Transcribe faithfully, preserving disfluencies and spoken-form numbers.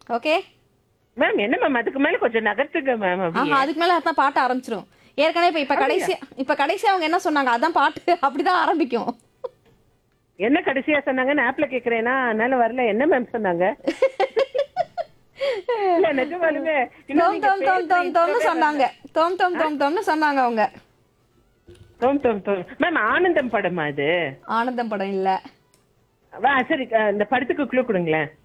Okay. Ma'am என்ன ma'am அதுக்கு மேல கொஞ்சம் நகர்த்துங்க மேம் ஆஹா, அப்படியே. அதுக்கு மேல அதான் பாட்டு ஆரம்பிச்சிரும். ஏற்கனவே இப்ப இப்ப அப்படியா? கடைசியா இப்ப கடைசியா அவங்க என்ன சொன்னாங்க? அதான் பாட்டு அப்படிதான் ஆரம்பிக்கும். என்ன கடைசியா சொன்னாங்கன்னு ஆப்ல கேக்குறேன்னா அதனால வரல. என்ன மேம் சொன்னாங்க? இல்ல நிஜமாலுமே இன்னும் தோம் நீங்க தோம் தோம் பேசுற தோம் தோம்னு இன்ட்ரோவே வரல. சொன்னாங்க. தோம் தோம் தோம் தோம்னு சொன்னாங்க அவங்க. தோம் தோம் தோம் மேம் ஆனந்தம் படமா அது? ஆனந்தம் படம் இல்ல. வா சரி அஹ், இந்த படத்துக்கு க்ளூ கொடுங்களேன்.